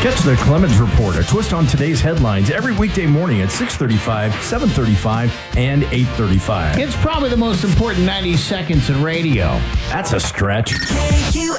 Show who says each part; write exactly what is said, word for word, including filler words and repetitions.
Speaker 1: Catch the Clemens Report, a twist on today's headlines every weekday morning at six thirty-five, seven thirty-five, and eight thirty-five.
Speaker 2: It's probably the most important ninety seconds in radio.
Speaker 1: That's a stretch.
Speaker 3: K Q